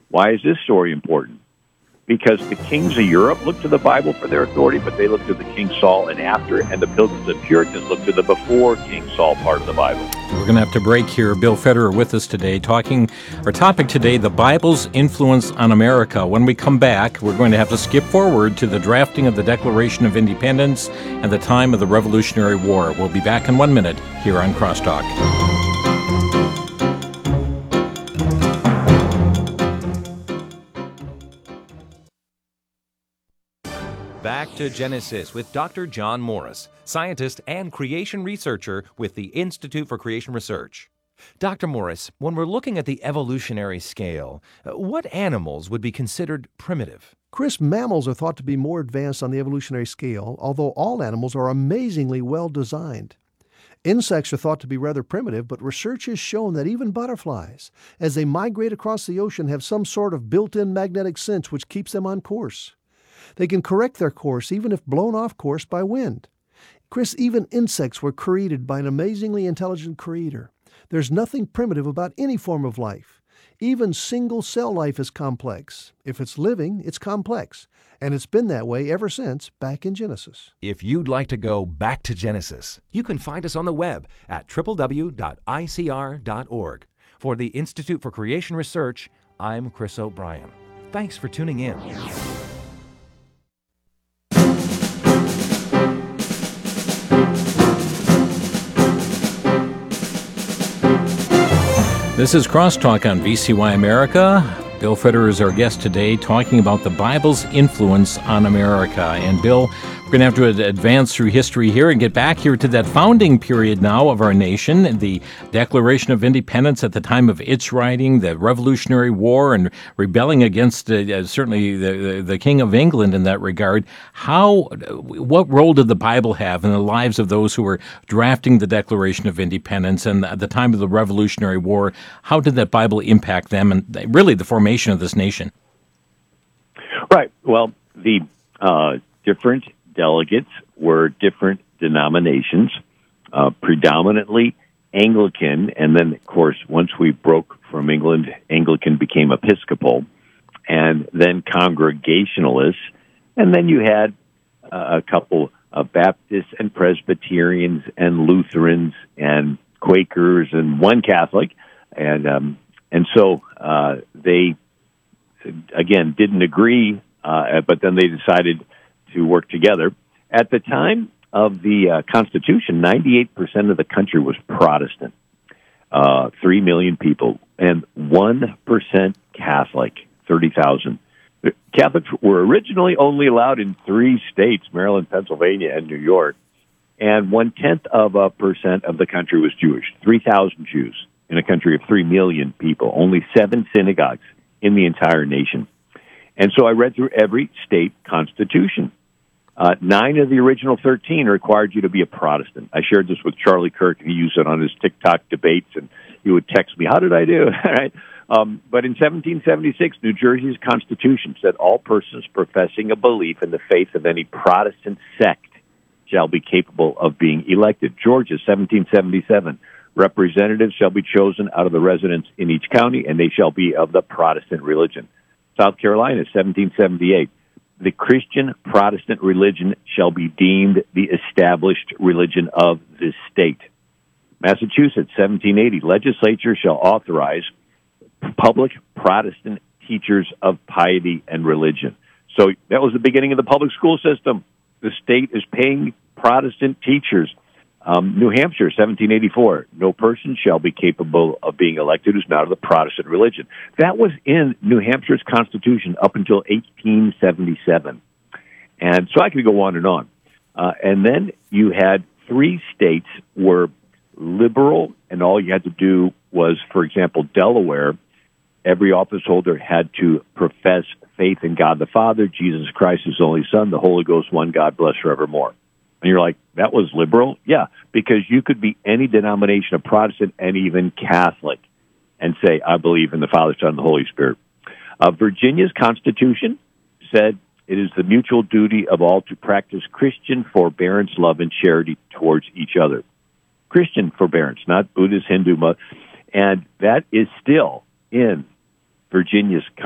Why is this story important? Because the kings of Europe looked to the Bible for their authority, but they looked to the King Saul and after, and the Pilgrims and Puritans looked to the before King Saul part of the Bible. We're going to have to break here. Bill Federer with us today, our topic today, the Bible's influence on America. When we come back, we're going to have to skip forward to the drafting of the Declaration of Independence and the time of the Revolutionary War. We'll be back in 1 minute here on Crosstalk. Back to Genesis with Dr. John Morris, scientist and creation researcher with the Institute for Creation Research. Dr. Morris, when we're looking at the evolutionary scale, what animals would be considered primitive? Chris, mammals are thought to be more advanced on the evolutionary scale, although all animals are amazingly well designed. Insects are thought to be rather primitive, but research has shown that even butterflies, as they migrate across the ocean, have some sort of built-in magnetic sense which keeps them on course. They can correct their course even if blown off course by wind. Chris, even insects were created by an amazingly intelligent creator. There's nothing primitive about any form of life. Even single-cell life is complex. If it's living, it's complex. And it's been that way ever since back in Genesis. If you'd like to go back to Genesis, you can find us on the web at www.icr.org. For the Institute for Creation Research, I'm Chris O'Brien. Thanks for tuning in. This is Crosstalk on VCY America. Bill Federer is our guest today, talking about the Bible's influence on America. And Bill, we're going to have to advance through history here and get back here to that founding period now of our nation, the Declaration of Independence at the time of its writing, the Revolutionary War, and rebelling against certainly the King of England in that regard. What role did the Bible have in the lives of those who were drafting the Declaration of Independence and at the time of the Revolutionary War? How did that Bible impact them and really the formation of this nation? Right. Well, the different delegates were different denominations, predominantly Anglican, and then, of course, once we broke from England, Anglican became Episcopal, and then Congregationalists, and then you had a couple of Baptists and Presbyterians and Lutherans and Quakers and one Catholic, and so they, again, didn't agree, but then they decided to work together. At the time of the Constitution, 98% of the country was Protestant, 3 million people, and 1% Catholic, 30,000. Catholics were originally only allowed in 3 states, Maryland, Pennsylvania, and New York, and 0.1% of the country was Jewish, 3,000 Jews in a country of 3 million people, only 7 synagogues in the entire nation. And so I read through every state constitution. 9 of the original 13 required you to be a Protestant. I shared this with Charlie Kirk, and he used it on his TikTok debates, and he would text me, "How did I do?" Right? But in 1776, New Jersey's constitution said all persons professing a belief in the faith of any Protestant sect shall be capable of being elected. Georgia, 1777, representatives shall be chosen out of the residents in each county, and they shall be of the Protestant religion. South Carolina, 1778, the Christian Protestant religion shall be deemed the established religion of this state. Massachusetts, 1780, legislature shall authorize public Protestant teachers of piety and religion. So that was the beginning of the public school system. The state is paying Protestant teachers. New Hampshire, 1784, no person shall be capable of being elected who's not of the Protestant religion. That was in New Hampshire's constitution up until 1877. And so I could go on and on. And then you had 3 states were liberal, and all you had to do was, for example, Delaware, every office holder had to profess faith in God the Father, Jesus Christ, his only Son, the Holy Ghost, one God, bless forevermore. And you're like, that was liberal? Yeah, because you could be any denomination of Protestant and even Catholic and say, I believe in the Father, Son, and the Holy Spirit. Virginia's Constitution said it is the mutual duty of all to practice Christian forbearance, love, and charity towards each other. Christian forbearance, not Buddhist, Hindu, and that is still in Virginia's